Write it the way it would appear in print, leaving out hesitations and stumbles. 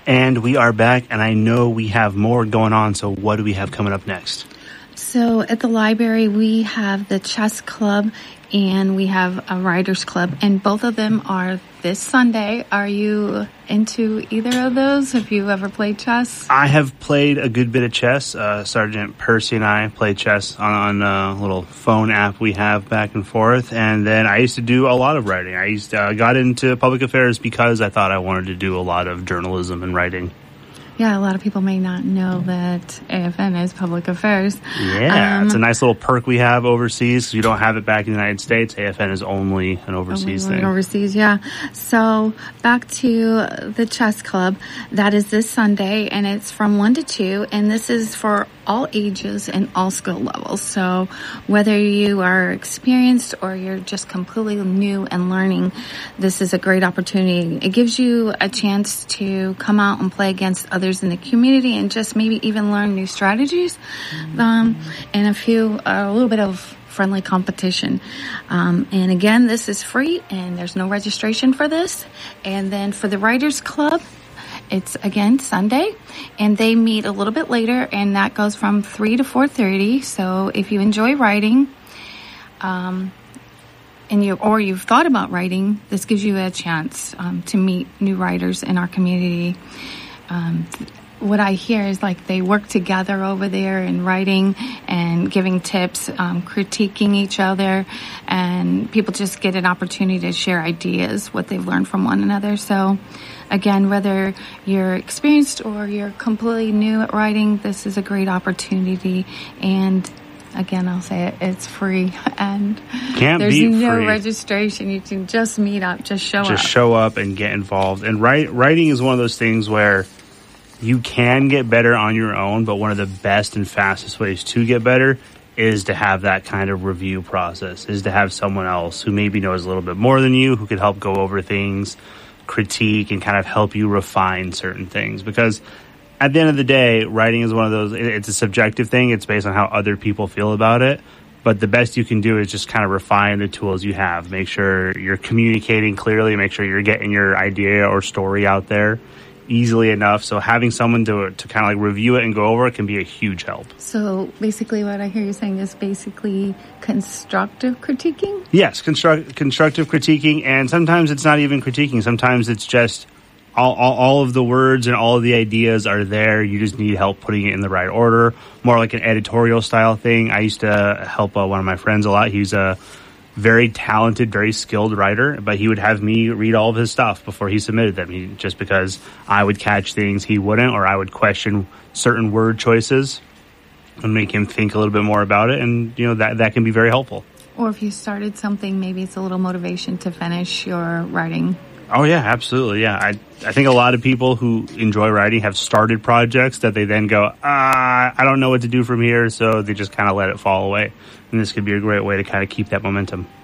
And we are back, and I know we have more going on, so what do we have coming up next? So at the library, we have the chess club and we have a writers club, and both of them are this Sunday. Are you into either of those? Have you ever played chess? I have played a good bit of chess. Sergeant Percy and I played chess on a little phone app we have back and forth, and then I used to do a lot of writing. I got into public affairs because I thought I wanted to do a lot of journalism and writing. Yeah, a lot of people may not know that AFN is public affairs. Yeah, it's a nice little perk we have overseas. So you don't have it back in the United States. AFN is only an overseas thing. Overseas, yeah. So back to the chess club. That is this Sunday, and it's from 1 to 2, and this is for all ages and all skill levels. So whether you are experienced or you're just completely new and learning, this is a great opportunity. It gives you a chance to come out and play against others in the community and just maybe even learn new strategies, and a little bit of friendly competition. And again, this is free and there's no registration for this. And then for the Writers Club, it's again Sunday, and they meet a little bit later, and that goes from 3 to 4:30. So if you enjoy writing, or you've thought about writing, this gives you a chance to meet new writers in our community. What I hear is like they work together over there in writing and giving tips, critiquing each other, and people just get an opportunity to share ideas, what they've learned from one another. So again, whether you're experienced or you're completely new at writing, this is a great opportunity. And again, I'll say it, it's free, and there's no registration. You can just meet up, just show up and get involved. And writing is one of those things where you can get better on your own, but one of the best and fastest ways to get better is to have that kind of review process, is to have someone else who maybe knows a little bit more than you, who could help go over things, critique, and kind of help you refine certain things. Because at the end of the day, writing is one of those, it's a subjective thing. It's based on how other people feel about it. But the best you can do is just kind of refine the tools you have. Make sure you're communicating clearly. Make sure you're getting your idea or story out there easily enough. So having someone to kind of like review it and go over it can be a huge help. So basically what I hear you saying is basically constructive critiquing? Yes, constructive critiquing. And sometimes it's not even critiquing. Sometimes it's just all of the words and all of the ideas are there. You just need help putting it in the right order. More like an editorial style thing. I used to help one of my friends a lot. He's a very talented, very skilled writer, but he would have me read all of his stuff before he submitted them. Just because I would catch things he wouldn't, or I would question certain word choices and make him think a little bit more about it. And, that can be very helpful. Or if you started something, maybe it's a little motivation to finish your writing. Oh, yeah, absolutely. Yeah. I think a lot of people who enjoy writing have started projects that they then go, I don't know what to do from here. So they just kind of let it fall away. And this could be a great way to kind of keep that momentum.